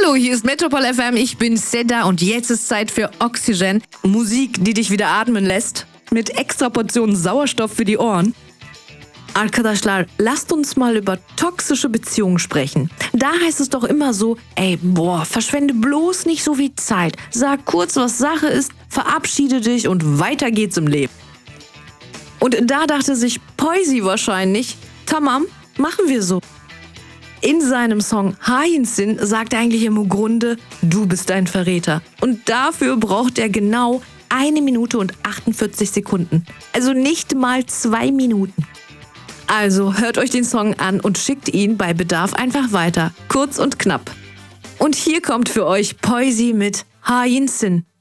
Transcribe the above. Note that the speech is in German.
Hallo, hier ist Metropol FM, ich bin Seda und jetzt ist Zeit für Oxygen. Musik, die dich wieder atmen lässt. Mit extra Portionen Sauerstoff für die Ohren. Arkadaşlar, lasst uns mal über toxische Beziehungen sprechen. Da heißt es doch immer so, verschwende bloß nicht so viel Zeit. Sag kurz, was Sache ist, verabschiede dich und weiter geht's im Leben. Und da dachte sich Poisi wahrscheinlich, tamam, machen wir so. In seinem Song Hainsin sagt er eigentlich im Grunde, du bist ein Verräter. Und dafür braucht er genau 1 Minute und 48 Sekunden. Also nicht mal 2 Minuten. Also hört euch den Song an und schickt ihn bei Bedarf einfach weiter. Kurz und knapp. Und hier kommt für euch Poisi mit Hainsin.